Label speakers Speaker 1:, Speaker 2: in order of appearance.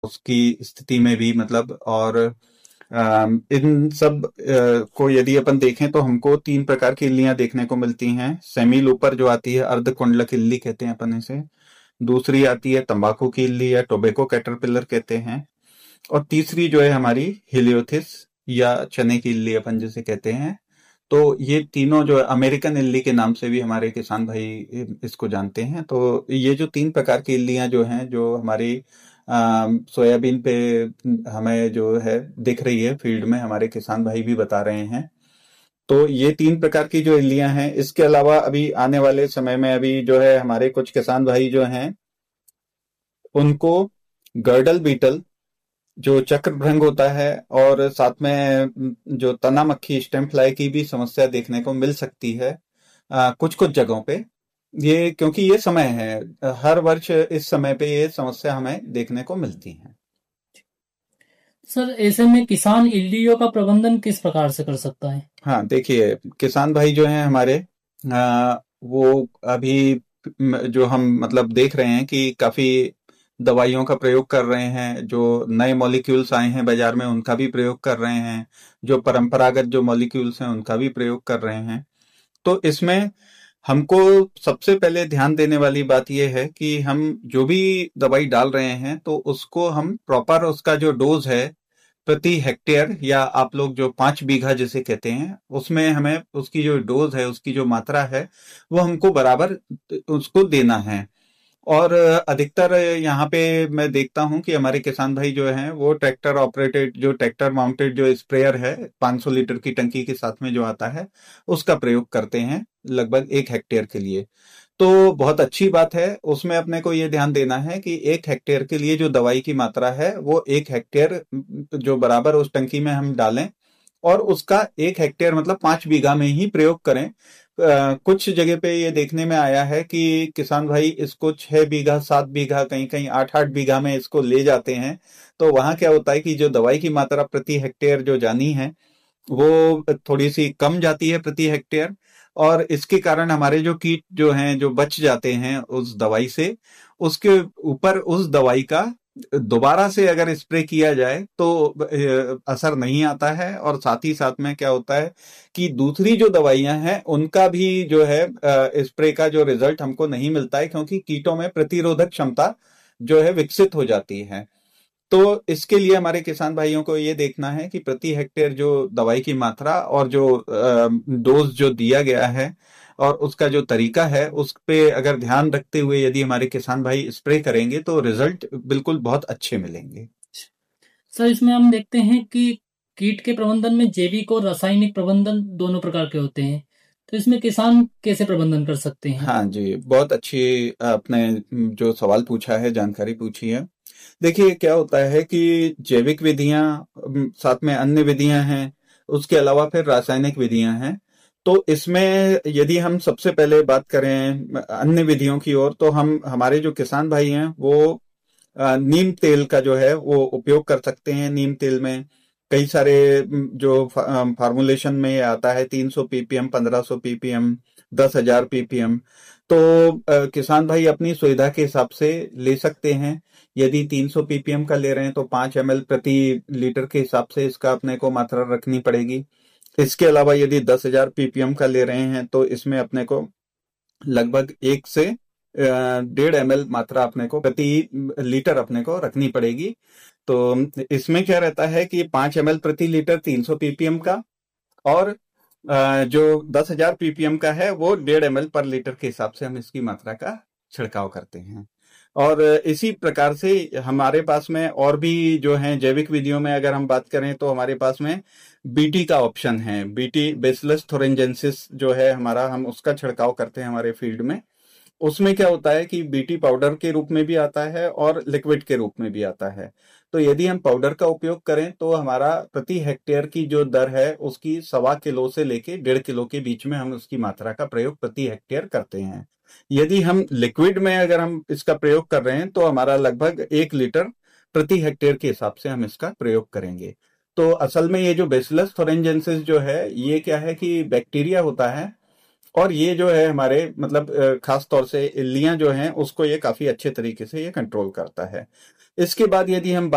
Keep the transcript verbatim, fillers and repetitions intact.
Speaker 1: उसकी स्थिति में भी मतलब और अम, इन सब अ, को यदि अपन देखें तो हमको तीन प्रकार की इल्लियां देखने को मिलती हैं। सेमी लूपर जो आती है, अर्धकुंडलक इल्ली कहते हैं अपन इसे। दूसरी आती है तंबाकू की इल्ली या टोबैको कैटरपिलर कहते हैं। और तीसरी जो है हमारी हेलियोथिस या चने की इल्ली अपन जिसे कहते हैं। तो ये तीनों जो है अमेरिकन इल्ली के नाम से भी हमारे किसान भाई इसको जानते हैं। तो ये जो तीन प्रकार की इल्लियां जो हैं जो हमारी अम, सोयाबीन पे हमें जो है दिख रही है फील्ड में, हमारे किसान भाई भी बता रहे हैं। तो ये तीन प्रकार की जो इल्लियां हैं, इसके अलावा अभी आने वाले समय में अभी जो है हमारे कुछ किसान भाई जो हैं उनको गर्डल बीटल जो चक्रभृंग होता है और साथ में जो तना मक्खी स्टेम फ्लाई की भी समस्या देखने को मिल सकती है कुछ कुछ जगहों पे। ये क्योंकि ये समय है, हर वर्ष इस समय पे ये समस्या हमें देखने को मिलती है।
Speaker 2: सर, ऐसे में किसान इल्लियों का प्रबंधन किस प्रकार से कर सकता है?
Speaker 1: हाँ, देखिए किसान भाई जो हैं हमारे आ, वो अभी म- जो हम मतलब देख रहे हैं कि काफी दवाइयों का प्रयोग कर रहे हैं। जो नए मॉलिक्यूल्स आए हैं बाजार में उनका भी प्रयोग कर रहे हैं। जो परंपरागत जो मॉलिक्यूल्स हैं उनका भी प्रयोग कर रहे हैं। तो इसमें हमको सबसे पहले ध्यान देने वाली बात यह है कि हम जो भी दवाई डाल रहे हैं तो उसको हम प्रॉपर उसका जो डोज है प्रति हेक्टेयर या आप लोग जो पांच बीघा जिसे कहते हैं उसमें हमें उसकी जो डोज है, उसकी जो मात्रा है वो हमको बराबर उसको देना है। और अधिकतर यहाँ पे मैं देखता हूँ कि हमारे किसान भाई जो हैं वो ट्रैक्टर ऑपरेटेड जो ट्रैक्टर माउंटेड जो स्प्रेयर है पाँच सौ लीटर की टंकी के साथ में जो आता है उसका प्रयोग करते हैं लगभग एक हेक्टेयर के लिए। तो बहुत अच्छी बात है। उसमें अपने को ये ध्यान देना है कि एक हेक्टेयर के लिए जो दवाई की मात्रा है वो एक हेक्टेयर जो बराबर उस टंकी में हम डालें और उसका एक हेक्टेयर मतलब पांच बीघा में ही प्रयोग करें। अ, कुछ जगह पे ये देखने में आया है कि किसान भाई इसको छह बीघा सात बीघा कहीं कहीं आठ आठ बीघा में इसको ले जाते हैं। तो वहां क्या होता है कि जो दवाई की मात्रा प्रति हेक्टेयर जो जानी है वो थोड़ी सी कम जाती है प्रति हेक्टेयर। और इसके कारण हमारे जो कीट जो हैं जो बच जाते हैं उस दवाई से, उसके ऊपर उस दवाई का दोबारा से अगर स्प्रे किया जाए तो अ, असर नहीं आता है। और साथ ही साथ में क्या होता है कि दूसरी जो दवाइयां हैं उनका भी जो है अ, स्प्रे का जो रिजल्ट हमको नहीं मिलता है क्योंकि कीटों में प्रतिरोधक क्षमता जो है विकसित हो जाती है। तो इसके लिए हमारे किसान भाइयों को ये देखना है कि प्रति हेक्टेयर जो दवाई की मात्रा और जो अ, डोज जो दिया गया है और उसका जो तरीका है उस पे अगर ध्यान रखते हुए यदि हमारे किसान भाई स्प्रे करेंगे तो रिजल्ट बिल्कुल बहुत अच्छे मिलेंगे।
Speaker 2: सर, इसमें हम देखते हैं कि कीट के प्रबंधन में जैविक और रासायनिक प्रबंधन दोनों प्रकार के होते हैं। तो इसमें किसान कैसे प्रबंधन कर सकते हैं?
Speaker 1: हाँ जी, बहुत अच्छी आपने जो सवाल पूछा है, जानकारी पूछी है। देखिए क्या होता है कि जैविक विधियां अम, साथ में अन्य विधियां हैं, उसके अलावा फिर रासायनिक विधियां हैं। तो इसमें यदि हम सबसे पहले बात करें अन्य विधियों की ओर तो हम हमारे जो किसान भाई हैं वो अ, नीम तेल का जो है वो उपयोग कर सकते हैं। नीम तेल में कई सारे अम, जो फार्मूलेशन में आता है तीन सौ पीपीएम, पंद्रह सौ पीपीएम, दस हजार पीपीएम। तो अ, किसान भाई अपनी सुविधा के हिसाब से ले सकते हैं। यदि तीन सौ पीपीएम का ले रहे हैं तो पांच एम एल प्रति लीटर के हिसाब से इसका अपने को मात्रा रखनी पड़ेगी। इसके अलावा यदि दस हजार पीपीएम का ले रहे हैं तो इसमें अपने को लगभग एक से अ, डेढ़ एम एल मात्रा अपने को प्रति लीटर अपने को रखनी पड़ेगी। तो इसमें क्या रहता है कि पांच एम एल प्रति लीटर तीन सौ पीपीएम का और अ, जो दस हजार पीपीएम का है वो डेढ़ एम एल पर लीटर के हिसाब से हम इसकी मात्रा का छिड़काव करते हैं। और इसी प्रकार से हमारे पास में और भी जो है जैविक विधियों में अगर हम बात करें तो हमारे पास में बीटी का ऑप्शन है। बीटी बेसिलस थोरेंजेंसिस जो है हमारा, हम उसका छिड़काव करते हैं हमारे फील्ड में। उसमें क्या होता है कि बीटी पाउडर के रूप में भी आता है और लिक्विड के रूप में भी आता है। तो यदि हम पाउडर का उपयोग करें तो हमारा प्रति हेक्टेयर की जो दर है उसकी सवा किलो से लेके डेढ़ किलो के बीच में हम उसकी मात्रा का प्रयोग प्रति हेक्टेयर करते हैं। यदि हम लिक्विड में अगर हम इसका प्रयोग कर रहे हैं तो हमारा लगभग एक लीटर प्रति हेक्टेयर के हिसाब से हम इसका प्रयोग करेंगे। तो असल में ये जो बेसिलस थोरेंजेंसिस जो है ये क्या है कि बैक्टीरिया होता है और ये जो है हमारे मतलब अ, खास तौर से इल्लियां जो हैं उसको ये काफी अच्छे तरीके से ये कंट्रोल करता है। इसके बाद यदि हम